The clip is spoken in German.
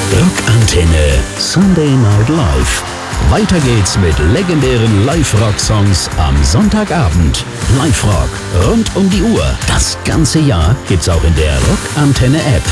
Rockantenne Sunday Night Live. Weiter geht's mit legendären Live-Rock-Songs am Sonntagabend. Live-Rock rund um die Uhr. Das ganze Jahr gibt's auch in der Rockantenne-App.